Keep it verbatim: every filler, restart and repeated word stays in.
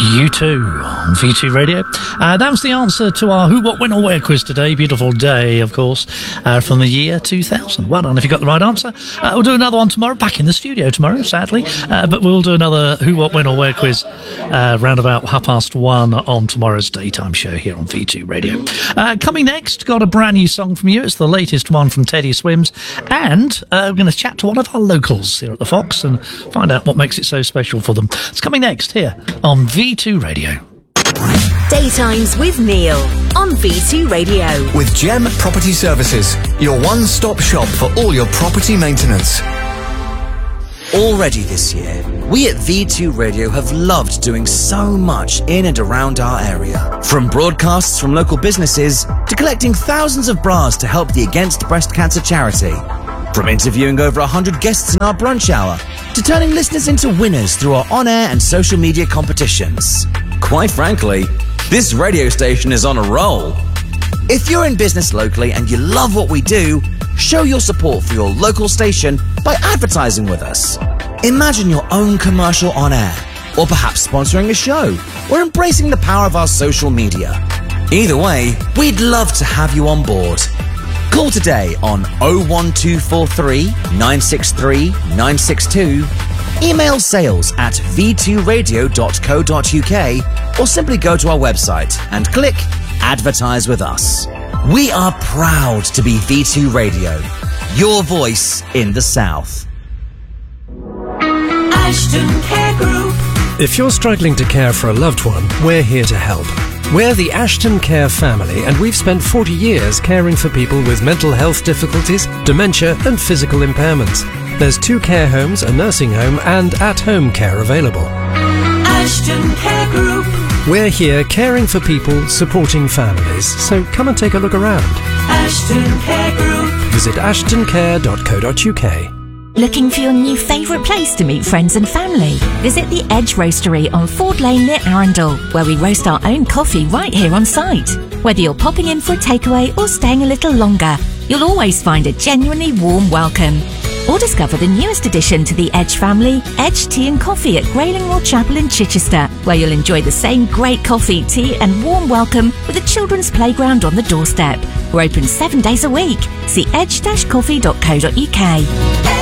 U two on V two Radio. Uh, that was the answer to our Who, What, When or Where quiz today. Beautiful day, of course, uh, from the year two thousand. Well done if you got the right answer. Uh, we'll do another one tomorrow, back in the studio tomorrow, sadly. Uh, but we'll do another Who, What, When or Where quiz uh, round about half past one on tomorrow's daytime show here on V two Radio. Uh, coming next, got a brand new song from you. It's the latest one from Teddy Swims. And uh, we're going to chat to one of our locals here at the Fox and find out what makes it so special for them. It's coming next here on V two Radio. Daytimes with Neil on V two Radio. With Gem Property Services, your one-stop shop for all your property maintenance. Already this year, we at V two Radio have loved doing so much in and around our area. From broadcasts from local businesses to collecting thousands of bras to help the Against Breast Cancer charity. From interviewing over one hundred guests in our brunch hour to turning listeners into winners through our on-air and social media competitions. Quite frankly, this radio station is on a roll. If you're in business locally and you love what we do, show your support for your local station by advertising with us. Imagine your own commercial on air, or perhaps sponsoring a show, or embracing the power of our social media. Either way, we'd love to have you on board. Call today on oh one two four three, nine six three, nine six two, email sales at v two radio dot co dot uk, or simply go to our website and click Advertise with Us. We are proud to be V two Radio, your voice in the South. Ashton Care Group. If you're struggling to care for a loved one, we're here to help. We're the Ashton Care family, and we've spent forty years caring for people with mental health difficulties, dementia and physical impairments. There's two care homes, a nursing home and at-home care available. Ashton Care Group. We're here caring for people, supporting families, so come and take a look around. Ashton Care Group. Visit ashton care dot co dot uk. Looking for your new favourite place to meet friends and family? Visit the Edge Roastery on Ford Lane near Arundel, where we roast our own coffee right here on site. Whether you're popping in for a takeaway or staying a little longer, you'll always find a genuinely warm welcome. Or discover the newest addition to the Edge family, Edge Tea and Coffee at Graylingmoor Chapel in Chichester, where you'll enjoy the same great coffee, tea and warm welcome with a children's playground on the doorstep. We're open seven days a week. See edge dash coffee dot co dot uk.